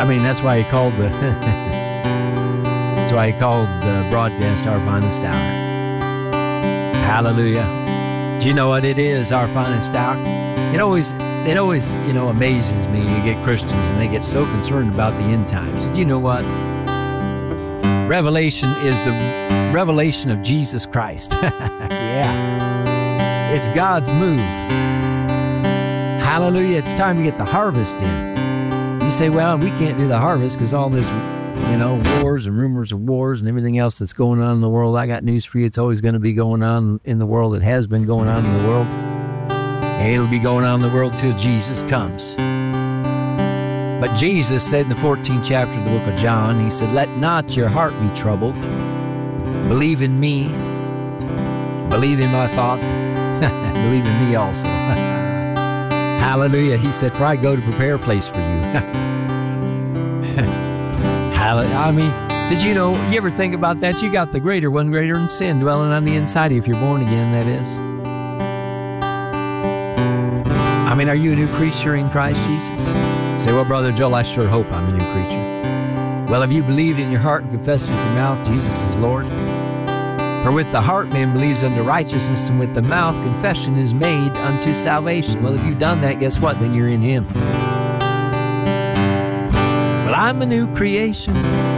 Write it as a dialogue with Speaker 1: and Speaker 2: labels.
Speaker 1: I mean, that's why he called the that's why he called the broadcast Our Finest Hour. Hallelujah. Do you know what it is, Our Finest Hour? It always, amazes me. You get Christians and they get so concerned about the end times. Did you know what? Revelation is the revelation of Jesus Christ. Yeah. It's God's move. Hallelujah. It's time to get the harvest in. You say, well, we can't do the harvest because all this, wars and rumors of wars and everything else that's going on in the world. I got news for you. It's always going to be going on in the world. It has been going on in the world. And it'll be going on in the world till Jesus comes. But Jesus said in the 14th chapter of the book of John, he said, let not your heart be troubled. Believe in me. Believe in my Father. Believe in me also. Hallelujah. He said, for I go to prepare a place for you. Hallelujah. I mean, did you ever think about that? You got the greater one, greater than sin, dwelling on the inside of you if you're born again, that is. I mean, are you a new creature in Christ Jesus? Say, well, Brother Joel, I sure hope I'm a new creature. Well, have you believed in your heart and confessed with your mouth Jesus is Lord? For with the heart man believes unto righteousness, and with the mouth confession is made unto salvation. Well, if you've done that, guess what? Then you're in Him. Well, I'm a new creation.